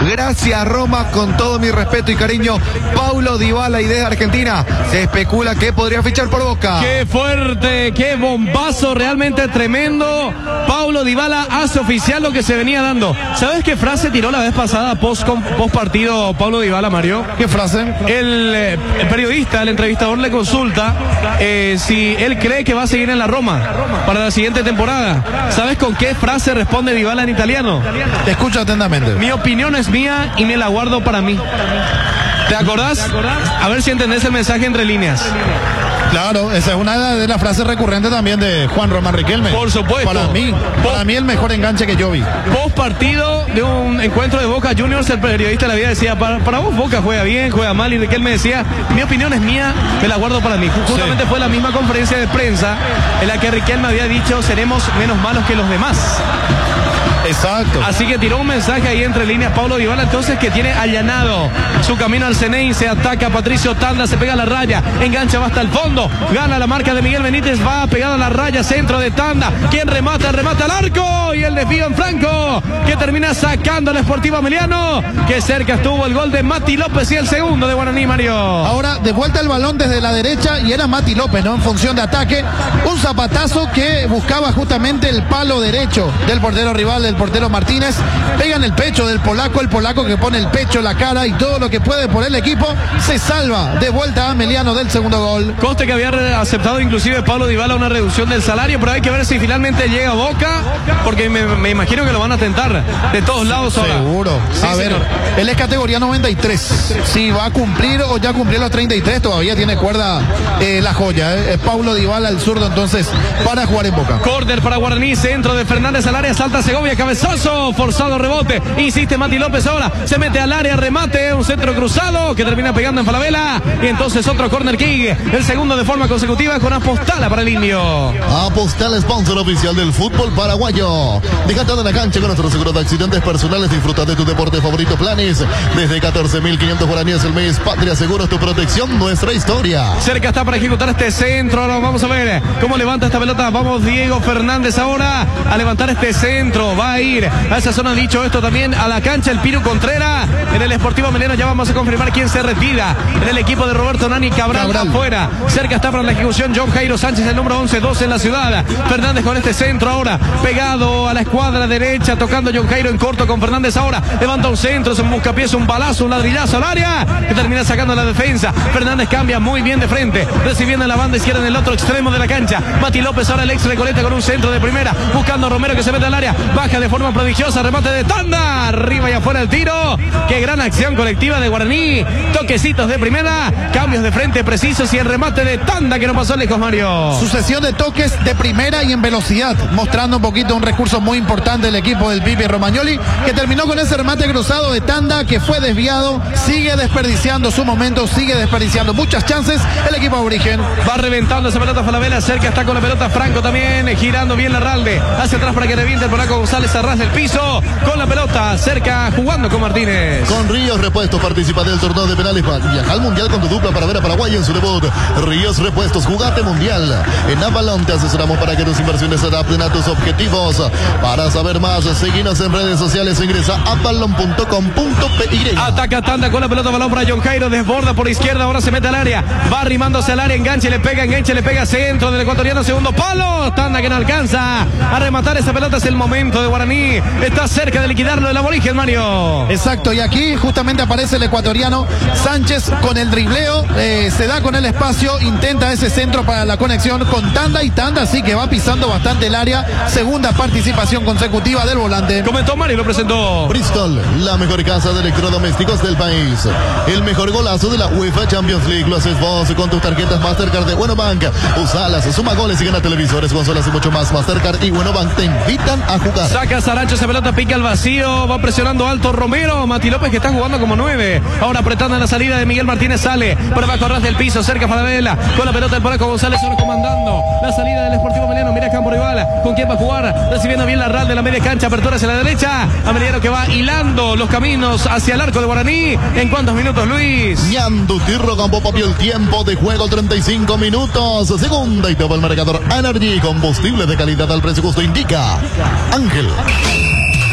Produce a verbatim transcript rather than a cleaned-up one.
Gracias, Roma, con todo mi respeto y cariño. Paulo Dybala, y desde Argentina se especula que podría fichar por Boca. ¡Qué fuerte! ¡Qué bombazo! Realmente tremendo. Paulo Dybala hace oficial lo que se venía dando. ¿Sabes qué frase tiró la vez pasada post, post partido Paulo Dybala, Mario? ¿Qué frase? El, eh, el periodista, el entrevistador le consulta eh, si él cree que va a seguir en la Roma para la siguiente temporada. ¿Sabes con qué frase responde Dybala en italiano? Te escucho atentamente. Mi opinión es mía y me la guardo para mí. ¿Te acordás? A ver si entendés el mensaje entre líneas. Claro, esa es una de las frases recurrentes también de Juan Román Riquelme. Por supuesto. Para mí, para mí el mejor enganche que yo vi. Post partido de un encuentro de Boca Juniors, el periodista de la vida decía, para, para vos Boca juega bien, juega mal, y Riquelme decía, mi opinión es mía, me la guardo para mí. Justamente sí. Fue la misma conferencia de prensa en la que Riquelme había dicho, seremos menos malos que los demás. Exacto. Así que tiró un mensaje ahí entre líneas Paulo Dybala, entonces, que tiene allanado su camino al Ceney. Se ataca a Patricio Tanda, se pega a la raya, engancha, va hasta el fondo, gana la marca de Miguel Benítez, va pegado a la raya, centro de Tanda, quien remata, remata al arco, y el desvío en franco, que termina sacando al Sportivo Emiliano, que cerca estuvo el gol de Mati López y el segundo de Guaraní, Mario. Ahora, de vuelta el balón desde la derecha, y era Mati López, ¿no? En función de ataque, un zapatazo que buscaba justamente el palo derecho del portero rival, del portero Martínez, pega en el pecho del polaco, el polaco que pone el pecho, la cara y todo lo que puede por el equipo, se salva de vuelta a Emiliano del segundo gol. Conste que había aceptado inclusive Paulo Dybala una reducción del salario, pero hay que ver si finalmente llega a Boca, porque me, me imagino que lo van a tentar de todos lados ahora. Seguro. Sí, a ver, señor. Él es categoría noventa y tres. Si va a cumplir o ya cumplió los treinta y tres, todavía tiene cuerda eh, la joya. Eh. Paulo Dybala, el zurdo, entonces, para jugar en Boca. Córner para Guaraní, centro de Fernández al área, salta Segovia, cabezazo, forzado rebote, insiste Mati López ahora, se mete al área, remate, un centro cruzado que termina pegando en Falabella, y entonces otro corner kick, el segundo de forma consecutiva con Apostala para el indio. Apostala, sponsor oficial del fútbol paraguayo. Déjate de la cancha con nuestro seguro de accidentes personales. Disfruta de tu deporte favorito, planes desde catorce mil quinientos guaraníes el mes. Patria Seguros, tu protección, nuestra historia. Cerca está para ejecutar este centro. Ahora vamos a ver cómo levanta esta pelota. Vamos Diego Fernández ahora a levantar este centro. Va a ir a esa zona. Dicho esto, también a la cancha el Piru Contreras. En el Sportivo Emiliano ya vamos a confirmar quién se retira. En el equipo de Roberto Nani, Cabral, Cabral. afuera. Cerca está para la ejecución John Jairo Sánchez, el número once doce en la ciudad. Fernández con este centro ahora pegado a la escuadra derecha, tocando John Jairo en corto con Fernández ahora. Levanta un centro, es un buscapiés, un balazo, un ladrillazo al área que termina sacando la defensa. Fernández cambia muy bien de frente, recibiendo en la banda izquierda en el otro extremo de la cancha. Mati López ahora el ex Recoleta con un centro de primera, buscando a Romero que se mete al área, baja de forma prodigiosa, remate de Tanda, arriba y afuera el tiro. Qué gran acción colectiva de Guaraní, toquecitos de primera, cambios de frente precisos y el remate de Tanda que no pasó lejos, Mario. Sucesión de toques de primera y en velocidad, mostrando un poquito un recurso muy importante del equipo del Pipi Romagnoli, que terminó con ese remate cruzado de Tanda que fue desviado, sigue desperdiciando su momento, sigue desperdiciando muchas chances el equipo aborigen. Va reventando esa pelota Falabella, cerca está con la pelota Franco también, girando bien Larralde, hacia atrás para que reviente el polaco González Arras del piso, con la pelota cerca jugando con Martínez. Con Ríos Repuestos participa del torneo de penales, viaja al mundial con tu dupla para ver a Paraguay en su debut. Ríos Repuestos, jugate mundial. En Avalon te asesoramos para que tus inversiones se adapten a tus objetivos. Para saber más, seguinos en redes sociales, ingresa a avalon punto com punto p y. Ataca Tanda con la pelota, balón para John Jairo, desborda por izquierda, ahora se mete al área, va arrimándose al área, enganche, le pega, enganche, le pega, centro del ecuatoriano, segundo palo, Tanda que no alcanza a rematar esa pelota, es el momento de Guaraní, está cerca de liquidarlo el aborigen, Mario. Exacto, y aquí justamente aparece el ecuatoriano Sánchez con el dribleo, eh, se da con el espacio, intenta ese centro para la conexión con Tanda, y Tanda sí que va pisando bastante el área, segunda participación consecutiva del volante. Comentó Mario, lo presentó Bristol, la mejor casa de electrodomésticos del país. El mejor golazo de la UEFA Champions League lo haces vos con tus tarjetas Mastercard de Buenobank. Usalas, suma goles y gana televisores, consolas y mucho más. Mastercard y Buenobank te invitan a jugar. Saca Saracho, esa pelota pica al vacío, va presionando alto Romero, Mati López que está jugando como nueve, ahora apretando en la salida de Miguel Martínez, sale por abajo ras del piso, cerca Falabella, con la pelota el polaco González ahora comandando la salida del Sportivo Emiliano, mira campo rival, con quién va a jugar, recibiendo bien la ral de la media cancha, apertura hacia la derecha, Ameliano que va hilando los caminos hacia el arco de Guaraní. ¿En cuántos minutos, Luis? Ñandutirro Campo Papi, el tiempo de juego treinta y cinco minutos, segunda y todo el marcador. Energy, combustible de calidad al precio justo, indica Ángel.